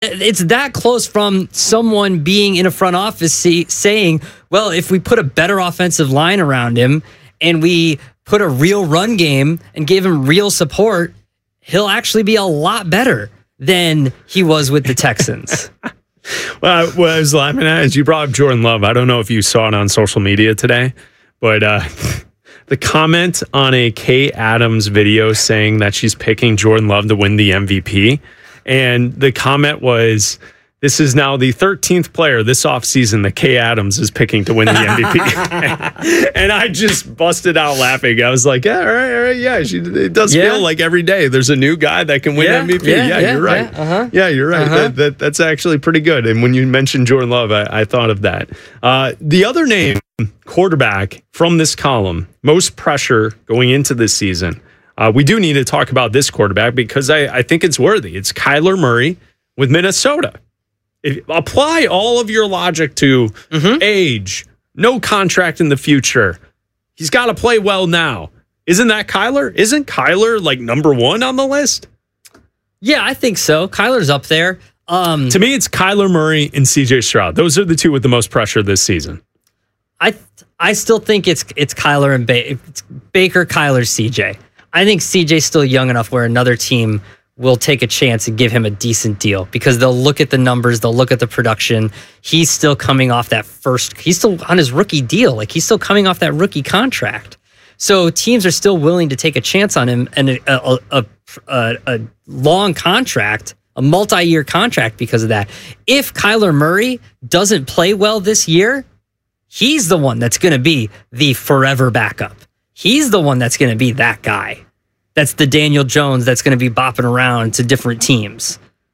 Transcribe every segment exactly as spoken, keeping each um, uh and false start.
it's that close from someone being in a front office see, saying, well, if we put a better offensive line around him and we put a real run game and give him real support, he'll actually be a lot better than he was with the Texans. Well, what I was laughing at is you brought up Jordan Love. I don't know if you saw it on social media today, but uh, the comment on a Kay Adams video saying that she's picking Jordan Love to win the M V P, and the comment was, this is now the thirteenth player this offseason that Kay Adams is picking to win the M V P. And I just busted out laughing. I was like, yeah, all right, all right, yeah. She, it does yeah. feel like every day there's a new guy that can win yeah, M V P. Yeah, yeah, yeah you're right. Yeah, uh-huh. yeah you're right. Uh-huh. That, that, that's actually pretty good. And when you mentioned Jordan Love, I, I thought of that. Uh, the other name, quarterback from this column, most pressure going into this season. Uh, we do need to talk about this quarterback because I, I think it's worthy. It's Kyler Murray with Minnesota. If, apply all of your logic to mm-hmm. age, no contract in the future. He's got to play well now. Isn't that Kyler? Isn't Kyler like number one on the list? Yeah, I think so. Kyler's up there. Um, to me, it's Kyler Murray and C J Stroud. Those are the two with the most pressure this season. I I still think it's it's Kyler and ba- it's Baker, Kyler, C J. I think C J's still young enough where another team will take a chance and give him a decent deal because they'll look at the numbers, they'll look at the production. He's still coming off that first, he's still on his rookie deal. Like he's still coming off that rookie contract. So teams are still willing to take a chance on him and a, a, a, a, a long contract, a multi-year contract because of that. If Kyler Murray doesn't play well this year, he's the one that's going to be the forever backup. He's the one that's going to be that guy. That's the Daniel Jones that's going to be bopping around to different teams.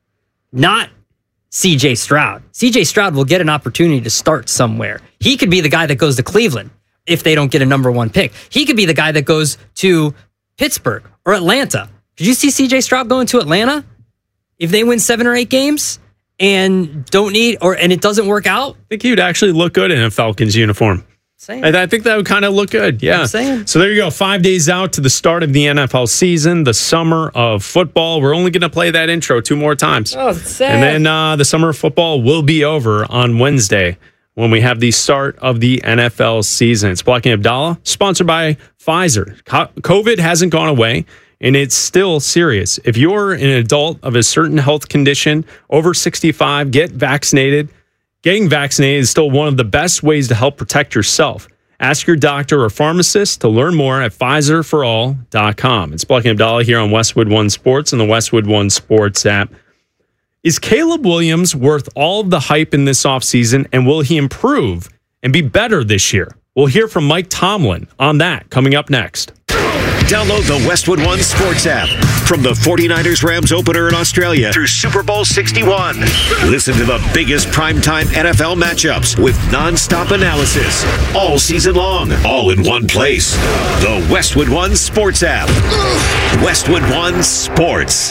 Not C J Stroud. C J Stroud will get an opportunity to start somewhere. He could be the guy that goes to Cleveland if they don't get a number one pick. He could be the guy that goes to Pittsburgh or Atlanta. Did you see C J Stroud going to Atlanta? If they win seven or eight games and don't need, or and it doesn't work out? I think he would actually look good in a Falcons uniform. And I think that would kind of look good. Yeah. I'm saying. So there you go. Five days out to the start of the N F L season, the summer of football. We're only going to play that intro two more times. Oh, it's sad. And then uh, the summer of football will be over on Wednesday when we have the start of the N F L season. It's Blocking Abdallah, sponsored by Pfizer. COVID hasn't gone away, and it's still serious. If you're an adult of a certain health condition, over sixty-five, get vaccinated. Getting vaccinated is still one of the best ways to help protect yourself. Ask your doctor or pharmacist to learn more at Pfizer for all dot com. It's Blocking Abdallah here on Westwood One Sports and the Westwood One Sports app. Is Caleb Williams worth all of the hype in this offseason, and will he improve and be better this year? We'll hear from Mike Tomlin on that coming up next. Download the Westwood One Sports app. From the forty-niners Rams opener in Australia through Super Bowl sixty-one. Listen to the biggest primetime N F L matchups with nonstop analysis all season long, all in one place. The Westwood One Sports app. Westwood One Sports.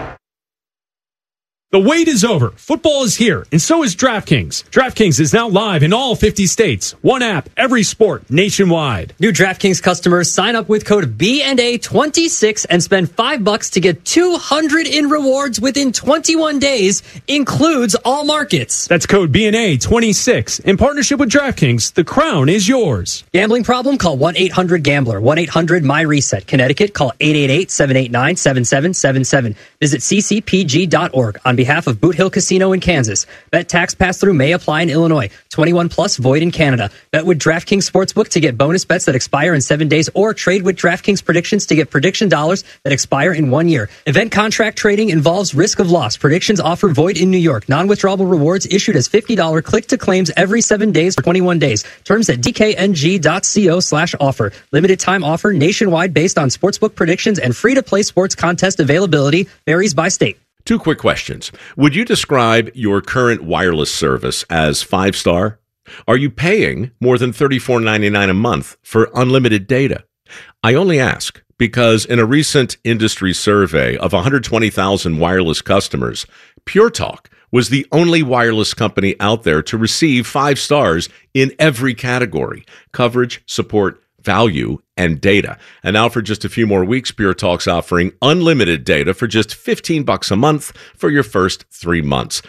The wait is over. Football is here, and so is DraftKings. DraftKings is now live in all fifty states. One app, every sport, nationwide. New DraftKings customers sign up with code B and A twenty-six and spend five bucks to get two hundred in rewards within twenty-one days. Includes all markets. That's code B and A twenty-six. In partnership with DraftKings, the crown is yours. Gambling problem? Call one eight hundred gambler. one eight hundred my reset. Connecticut, call eight eight eight, seven eight nine, seven seven seven seven. Visit c c p g dot org. On behalf of Boot Hill Casino in Kansas. Bet tax pass-through may apply in Illinois. twenty-one plus void in Canada. Bet with DraftKings Sportsbook to get bonus bets that expire in seven days or trade with DraftKings predictions to get prediction dollars that expire in one year. Event contract trading involves risk of loss. Predictions offer void in New York. Non-withdrawable rewards issued as fifty dollars click-to-claims every seven days for twenty-one days. Terms at d k n g dot co slash offer. Limited time offer nationwide based on sportsbook predictions and free-to-play sports contest availability varies by state. Two quick questions. Would you describe your current wireless service as five-star? Are you paying more than thirty-four ninety-nine a month for unlimited data? I only ask because in a recent industry survey of one hundred twenty thousand wireless customers, Pure Talk was the only wireless company out there to receive five stars in every category: coverage, support, value, and data. And now for just a few more weeks, Pure Talk's offering unlimited data for just fifteen bucks a month for your first three months.